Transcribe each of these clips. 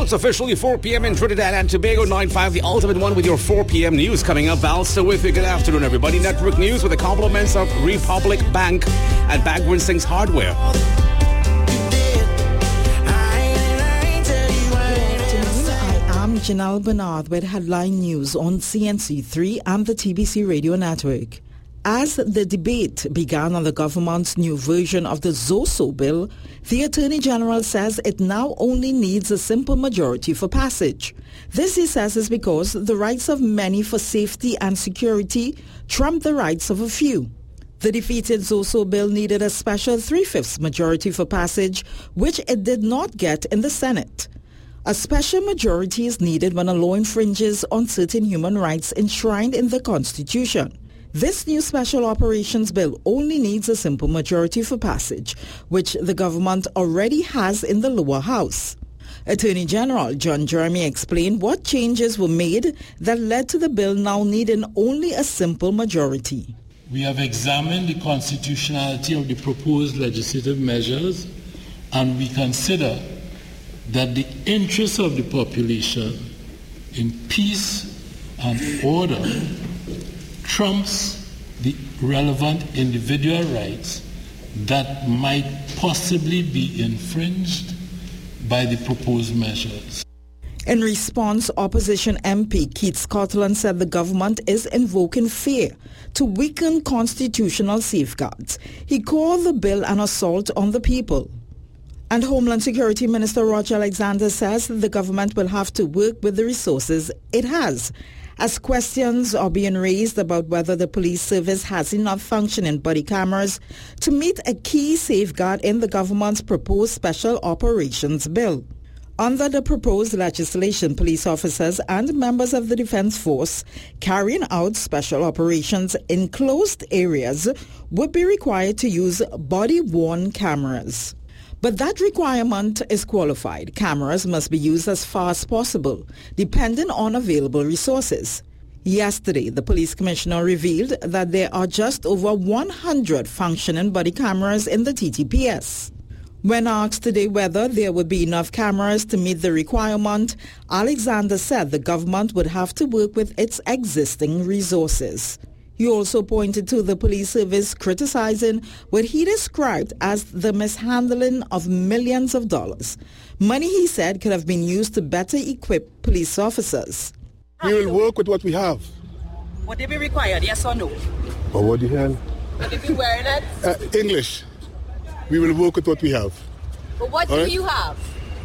It's officially 4 p.m. in Trinidad and Tobago, 9-5, the ultimate one with your 4 p.m. news coming up. Val still with you. Good afternoon, everybody. Network news with the compliments of Republic Bank and Bagwin Singh's Hardware. I'm Janelle Bernard with headline news on CNC3 and the TBC radio network. As the debate began on the government's new version of the ZOSO bill, the Attorney General says it now only needs a simple majority for passage. This, he says, is because the rights of many for safety and security trump the rights of a few. The defeated ZOSO bill needed a special 3/5 majority for passage, which it did not get in the Senate. A special majority is needed when a law infringes on certain human rights enshrined in the Constitution. This new Special Operations Bill only needs a simple majority for passage, which the government already has in the lower house. Attorney General John Jeremy explained what changes were made that led to the bill now needing only a simple majority. We have examined the constitutionality of the proposed legislative measures, and we consider that the interests of the population in peace and order trumps the relevant individual rights that might possibly be infringed by the proposed measures. In response, opposition MP Keith Scotland said the government is invoking fear to weaken constitutional safeguards. He called the bill an assault on the people. And Homeland Security Minister Roger Alexander says the government will have to work with the resources it has, as questions are being raised about whether the police service has enough functioning body cameras to meet a key safeguard in the government's proposed Special Operations Bill. Under the proposed legislation, police officers and members of the Defense Force carrying out special operations in closed areas would be required to use body-worn cameras. But that requirement is qualified. Cameras must be used as far as possible, depending on available resources. Yesterday, the police commissioner revealed that there are just over 100 functioning body cameras in the TTPS. When asked today whether there would be enough cameras to meet the requirement, Alexander said the government would have to work with its existing resources. He also pointed to the police service criticizing what he described as the mishandling of millions of dollars. Money, he said, could have been used to better equip police officers. We will work with what we have. Would they be required, yes or no? But what the hell? Would they be wearing it? English. We will work with what we have. But what do you have?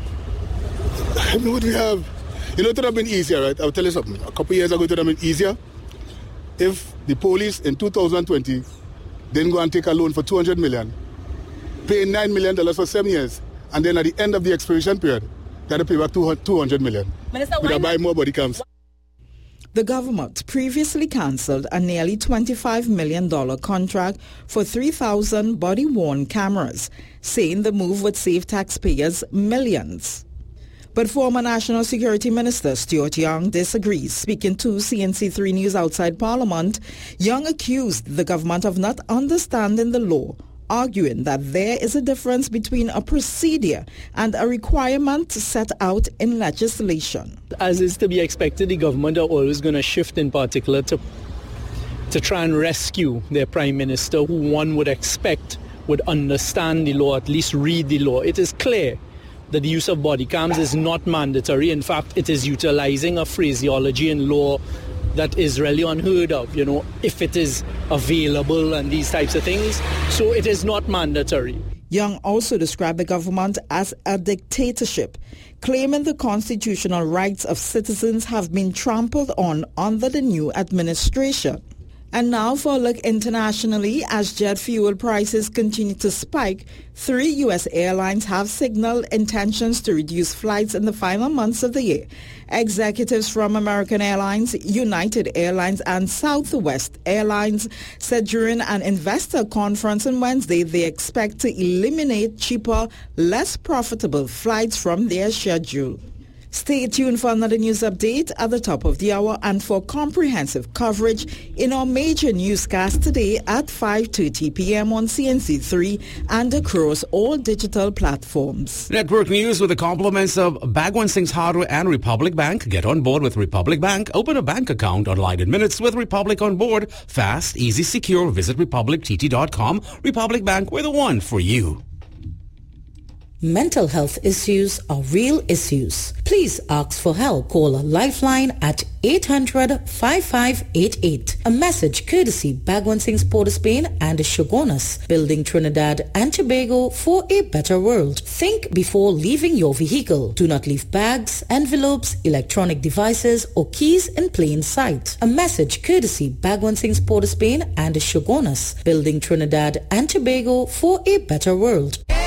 I know what we have. You know, it would have been easier, right? I'll tell you something. A couple of years ago, it would have been easier if the police in 2020 didn't go and take a loan for $200 million, pay $9 million for 7 years, and then at the end of the expiration period, they had to pay back $200 million. Minister, we have buy more body cams. The government previously cancelled a nearly $25 million contract for 3,000 body-worn cameras, saying the move would save taxpayers millions. But former National Security Minister Stuart Young disagrees. Speaking to CNC3 News outside Parliament, Young accused the government of not understanding the law, arguing that there is a difference between a procedure and a requirement set out in legislation. As is to be expected, the government are always going to shift, in particular to try and rescue their Prime Minister, who one would expect would understand the law, at least read the law. It is clear that the use of body cams is not mandatory. In fact, it is utilizing a phraseology in law that is really unheard of, if it is available and these types of things. So it is not mandatory. Young also described the government as a dictatorship, claiming the constitutional rights of citizens have been trampled on under the new administration. And now for a look internationally, as jet fuel prices continue to spike, 3 U.S. airlines have signaled intentions to reduce flights in the final months of the year. Executives from American Airlines, United Airlines and Southwest Airlines said during an investor conference on Wednesday they expect to eliminate cheaper, less profitable flights from their schedule. Stay tuned for another news update at the top of the hour and for comprehensive coverage in our major newscast today at 5:30 p.m. on CNC3 and across all digital platforms. Network news with the compliments of Bhagwan Singh's Hardware and Republic Bank. Get on board with Republic Bank. Open a bank account online in minutes with Republic on board. Fast, easy, secure. Visit republictt.com. Republic Bank, we're the one for you. Mental health issues are real issues. Please ask for help. Call a lifeline at 800-5588. A message courtesy Bhagwan Singh's Port of Spain and Shogunas, building Trinidad and Tobago for a better world. Think before leaving your vehicle. Do not leave bags, envelopes, electronic devices or keys in plain sight. A message courtesy Bhagwan Singh's Port of Spain and Shogunas, building Trinidad and Tobago for a better world.